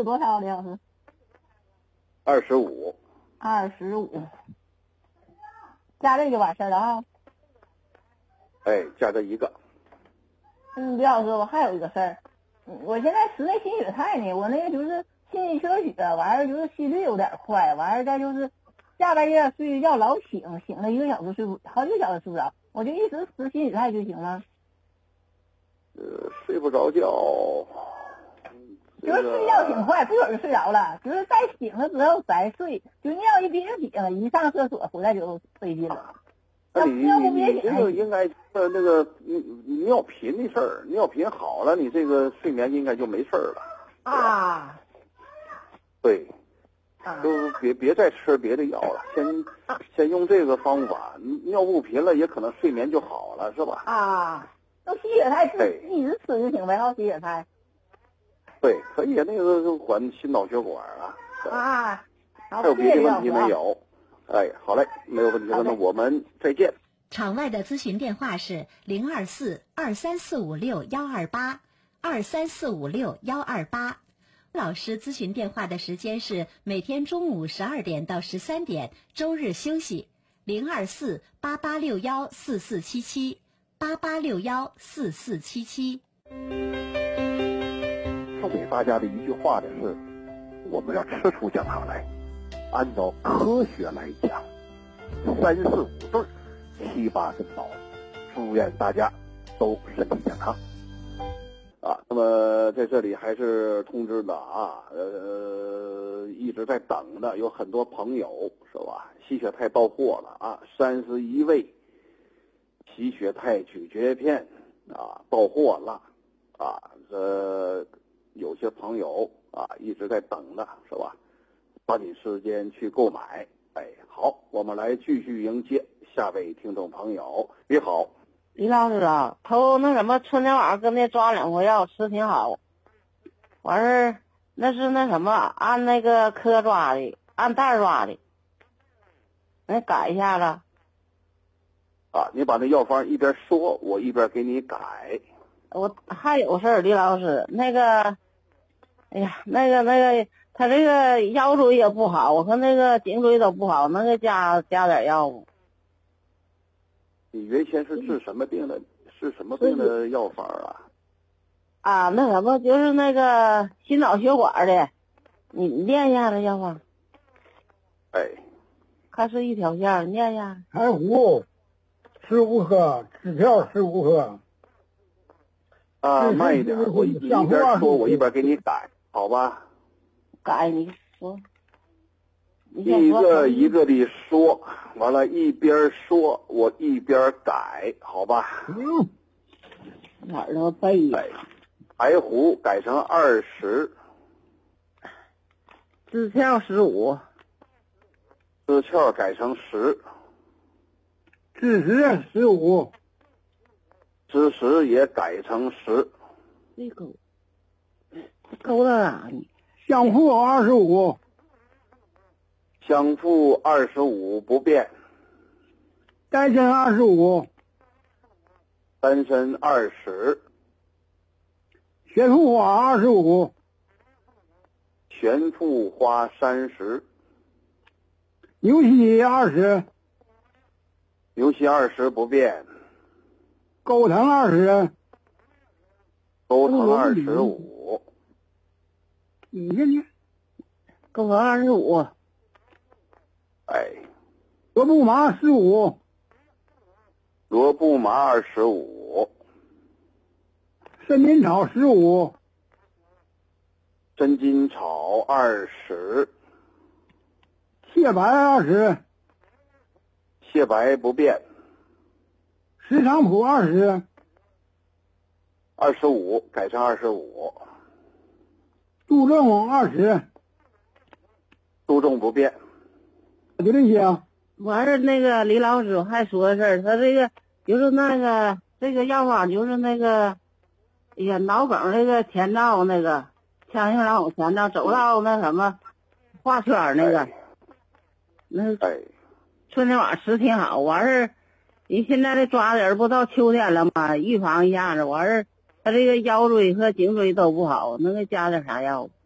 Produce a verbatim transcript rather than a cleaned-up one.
是多少，李老师？ 二十五。 二十五。加这就完事儿了啊。 哎，加这一个。 嗯，李老师，我还有一个事儿，我现在吃那新血菜呢，我那个就是心肌缺血，完了就是心率有点快，完了再就是下半夜睡觉老醒，醒了一个小时睡不，好几个小时睡不着，我就一直吃心血菜就行了。 呃，睡不着觉。 就是睡觉挺快，不一会儿就睡着了，就是再醒了之后再睡，就尿一憋醒了，一上厕所回来就费劲了。 那你你你这个应该呃那个尿频的事儿，尿频好了，你这个睡眠应该就没事儿了。 啊。 对。 啊。 都别别再吃别的药了，先先用这个方法，尿不频了也可能睡眠就好了，是吧？ 啊。用吸血菜吃，一直吃就行呗，要吸血菜。 对，可以，那个就管心脑血管啊。 啊。 还有别的问题没有？哎，好嘞，没有问题了，那我们再见。 场外的咨询电话是零二四二三四五六幺二八二三四五六幺二八。老师咨询电话的时间是每天中午十二点到十三点，周日休息。零二四八八六幺四四七七八八六幺四四七七。 送给大家的一句话呢是：我们要吃出健康来。按照科学来讲，三四五对，七八跟倒。祝愿大家都身体健康。 啊，那么在这里还是通知的啊，呃，一直在等的有很多朋友是吧？吸血肽到货了啊，三十一味吸血肽咀嚼片啊到货了啊，这有些朋友啊一直在等的是吧？抓紧时间去购买。哎，好，我们来继续迎接下位听众朋友。你好， 李老师啊，头那什么春天晚上跟那抓两回药吃挺好，完事儿那是那什么按那个颗抓的，按袋抓的，那改一下子。 啊，你把那药方一边说，我一边给你改。 我还有事儿，李老师，那个，哎呀，那个那个。他这个腰椎也不好，我和那个颈椎都不好，能给加加点药不？ 你原先是治什么病的？是什么病的药方啊？ 啊，那什么，就是那个心脑血管的，你念一下这药方。 哎， 它是一条线，念一下。 柴胡十五克，支条十五克。 啊，慢一点，我你一边说，我一边给你改，好吧？ 改你说，你一个一个的说，完了，一边说我一边改，好吧？ 嗯， 哪儿都背呀。 柴胡改成二十， 支条十五， 支条改成十， 枳实十五， 枳实也改成十。 这勾，勾到哪呢？ 香附二十五， 香附二十五不变， 丹参二十五， 丹参二十， 玄附花二十五， 玄附花三十， 牛膝二十， 牛膝二十不变， 钩藤二十， 钩藤二十五。 你这呢？ 钩藤二十五。 哎。 罗布麻十五。 罗布麻二十五。 生筋草十五。 生筋草二十。 蟹白二十。 蟹白不变。 石菖蒲二十。 二十五改成二十五。 杜仲二十， 杜仲不变， 就这些。 完事那个李老师还说的事儿，他这个就是那个这个药方就是那个，哎呀，脑梗那个前兆那个，腔性脑梗前兆走到那什么画圈那个， 哎、 那哎， 春天晚上吃挺好。完事人现在这抓的人不到秋天了吗？预防一下子，完事他这个腰椎和颈椎都不好，能给加点啥药？